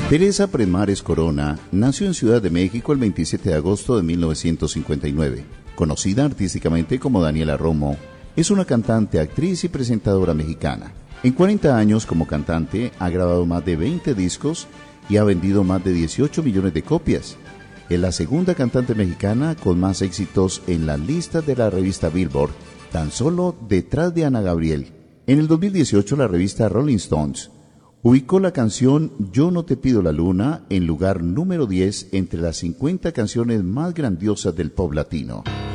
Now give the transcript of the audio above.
Teresa Premares Corona nació en Ciudad de México el 27 de agosto de 1959. Conocida artísticamente como Daniela Romo, es una cantante, actriz y presentadora mexicana. En 40 años como cantante ha grabado más de 20 discos y ha vendido más de 18 millones de copias. Es la segunda cantante mexicana con más éxitos en la lista de la revista Billboard, tan solo detrás de Ana Gabriel. En el 2018 la revista Rolling Stones ubicó la canción Yo no te pido la luna en lugar número 10 entre las 50 canciones más grandiosas del pop latino.